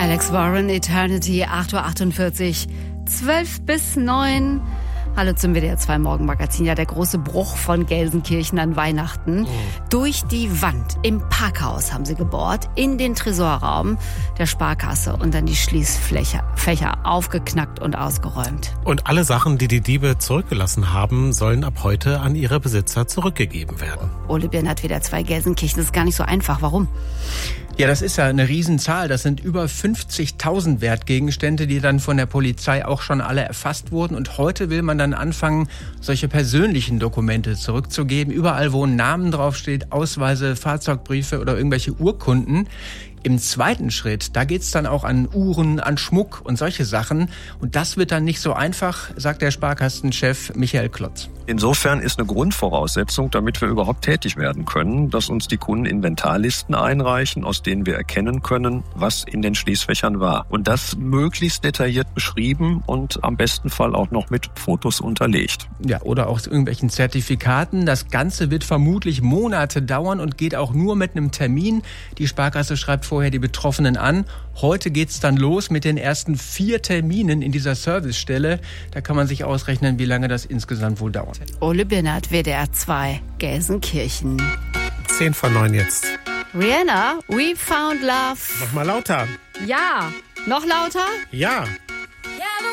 Alex Warren, Eternity, 8:48 Uhr, 12 bis 9. Hallo zum WDR 2 Morgenmagazin. Ja, der große Bruch von Gelsenkirchen an Weihnachten. Durch die Wand im Parkhaus haben sie gebohrt, in den Tresorraum der Sparkasse und dann die Schließfächer aufgeknackt und ausgeräumt. Und alle Sachen, die die Diebe zurückgelassen haben, sollen ab heute an ihre Besitzer zurückgegeben werden. Ole Birnert, WDR 2 Gelsenkirchen. Das ist gar nicht so einfach. Warum? Ja, das ist ja eine Riesenzahl. Das sind über 50.000 Wertgegenstände, die dann von der Polizei auch schon alle erfasst wurden. Und heute will man dann anfangen, solche persönlichen Dokumente zurückzugeben. Überall, wo ein Name draufsteht, Ausweise, Fahrzeugbriefe oder irgendwelche Urkunden. Im zweiten Schritt, da geht's dann auch an Uhren, an Schmuck und solche Sachen. Und das wird dann nicht so einfach, sagt der Sparkassenchef Michael Klotz. Insofern ist eine Grundvoraussetzung, damit wir überhaupt tätig werden können, dass uns die Kunden Inventarlisten einreichen, aus denen wir erkennen können, was in den Schließfächern war. Und das möglichst detailliert beschrieben und am besten Fall auch noch mit Fotos unterlegt. Ja, oder auch irgendwelchen Zertifikaten. Das Ganze wird vermutlich Monate dauern und geht auch nur mit einem Termin. Die Sparkasse schreibt vorher die Betroffenen an. Heute geht's dann los mit den ersten 4 Terminen in dieser Servicestelle. Da kann man sich ausrechnen, wie lange das insgesamt wohl dauert. Ole Birnert, WDR 2 Gelsenkirchen. 10 vor 9 jetzt. Rihanna, We Found Love. Noch mal lauter. Ja. Noch lauter? Ja.